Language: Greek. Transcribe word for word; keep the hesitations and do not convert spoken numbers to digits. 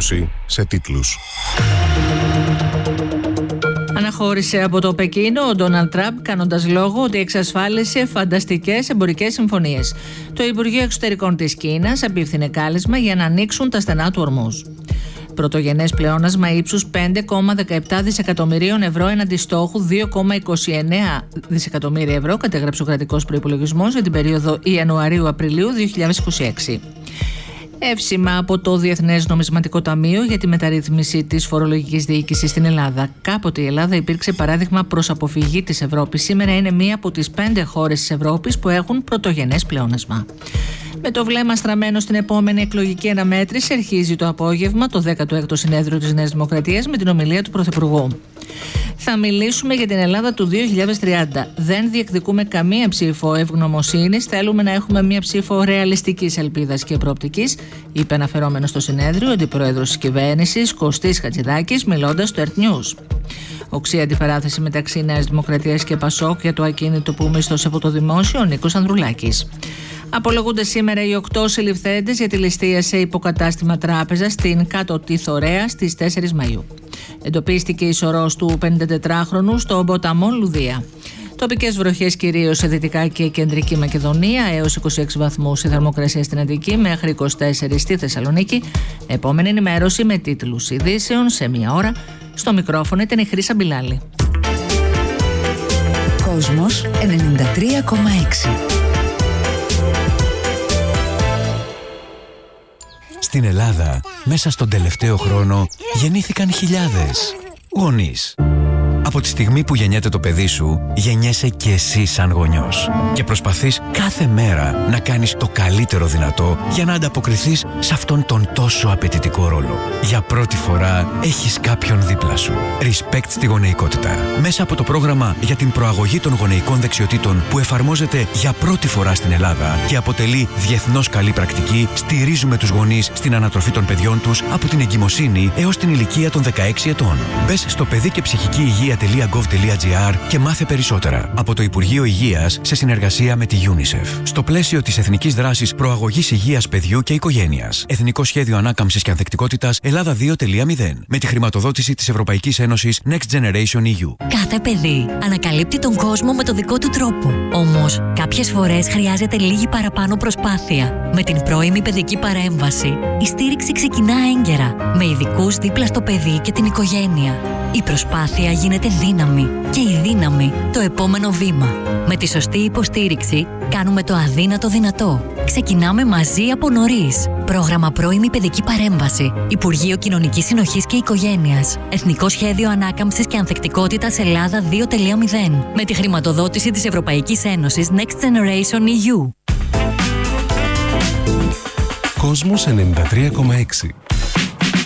ανακοίνωση σε τίτλους. Αναχώρησε από το Πεκίνο ο Ντόναλντ Τραμπ, κάνοντας λόγο ότι εξασφάλισε φανταστικές εμπορικές συμφωνίες. Το Υπουργείο Εξωτερικών της Κίνας απίφθινε κάλεσμα για να ανοίξουν τα στενά του Ορμούζ. Πρωτογενές πλεόνασμα ύψους πέντε κόμμα δεκαεπτά δισεκατομμυρίων ευρώ έναντι στόχου δύο κόμμα είκοσι εννέα δισεκατομμύρια ευρώ, κατέγραψε ο κρατικός προϋπολογισμός για την περίοδο Ιανουαρίου-Απριλίου δύο χιλιάδες είκοσι έξι. Εύσημα από το Διεθνές Νομισματικό Ταμείο για τη μεταρρύθμιση της φορολογικής διοίκησης στην Ελλάδα. Κάποτε η Ελλάδα υπήρξε παράδειγμα προς αποφυγή της Ευρώπης. Σήμερα είναι μία από τις πέντε χώρες της Ευρώπης που έχουν πρωτογενές πλεόνασμα. Με το βλέμμα στραμμένο στην επόμενη εκλογική αναμέτρηση, αρχίζει το απόγευμα το δέκατο έκτο συνέδριο της Νέας Δημοκρατίας με την ομιλία του Πρωθυπουργού. Θα μιλήσουμε για την Ελλάδα του δύο χιλιάδες τριάντα. Δεν διεκδικούμε καμία ψήφο ευγνωμοσύνης. Θέλουμε να έχουμε μια ψήφο ρεαλιστικής ελπίδας και προοπτικής, είπε αναφερόμενο στο συνέδριο ο αντιπρόεδρος της κυβέρνησης Κωστής Χατζηδάκης, μιλώντας στο Earth News. Οξύ αντιπαράθεση μεταξύ Νέας Δημοκρατίας και Πασόκ για το ακίνητο που μίσθωσε από το δημόσιο ο Νίκος Ανδρουλάκης. Απολογούνται σήμερα οι οκτώ συλληφθέντες για τη ληστεία σε υποκατάστημα τράπεζα στην Κάτω Τιθωρέα στις τέσσερις Μαΐου. Εντοπίστηκε η σωρός του πενηντατετράχρονου στο ποταμό Λουδία. Τοπικές βροχές κυρίως σε Δυτικά και Κεντρική Μακεδονία, έως είκοσι έξι βαθμούς η θερμοκρασία στην Αττική, μέχρι είκοσι τέσσερα στη Θεσσαλονίκη. Επόμενη ενημέρωση με τίτλους ειδήσεων σε μία ώρα. Στο μικρόφωνο ήταν η Χρύσα Μπιλάλη. Κόσμος ενενήντα τρία κόμμα έξι. Στην Ελλάδα, μέσα στον τελευταίο χρόνο, γεννήθηκαν χιλιάδες γονείς. Από τη στιγμή που γεννιέται το παιδί σου, γεννιέσαι και εσύ σαν γονιός. Και προσπαθείς κάθε μέρα να κάνεις το καλύτερο δυνατό για να ανταποκριθείς σε αυτόν τον τόσο απαιτητικό ρόλο. Για πρώτη φορά έχεις κάποιον δίπλα σου. Respect στη γονεϊκότητα. Μέσα από το πρόγραμμα για την προαγωγή των γονεϊκών δεξιοτήτων που εφαρμόζεται για πρώτη φορά στην Ελλάδα και αποτελεί διεθνώς καλή πρακτική, στηρίζουμε τους γονείς στην ανατροφή των παιδιών τους από την εγκυμοσύνη έως την ηλικία των δεκαέξι ετών. Μπες στο παιδί και ψυχική υγεία τελεία γκοβ τελεία τζι άρ και μάθε περισσότερα από το Υπουργείο Υγείας σε συνεργασία με τη UNICEF. Στο πλαίσιο της Εθνικής Δράσης Προαγωγής Υγείας Παιδιού και Οικογένειας. Εθνικό Σχέδιο Ανάκαμψης και Ανθεκτικότητας Ελλάδα δύο τελεία μηδέν. Με τη χρηματοδότηση της Ευρωπαϊκής Ένωσης Next Generation ι γιου. Κάθε παιδί ανακαλύπτει τον κόσμο με το δικό του τρόπο. Όμως, κάποιες φορές χρειάζεται λίγη παραπάνω προσπάθεια. Με την πρώιμη παιδική παρέμβαση, η στήριξη ξεκινά έγκαιρα, με ειδικούς δίπλα στο παιδί και την οικογένεια. Η προσπάθεια γίνεται δύναμη και η δύναμη το επόμενο βήμα. Με τη σωστή υποστήριξη κάνουμε το αδύνατο δυνατό. Ξεκινάμε μαζί από νωρίς. Πρόγραμμα Πρώιμη Παιδική Παρέμβαση. Υπουργείο Κοινωνικής Συνοχής και Οικογένειας. Εθνικό Σχέδιο Ανάκαμψης και Ανθεκτικότητας Ελλάδα δύο τελεία μηδέν. Με τη χρηματοδότηση της Ευρωπαϊκής Ένωσης Next Generation ι γιου. Κόσμος ενενήντα τρία κόμμα έξι.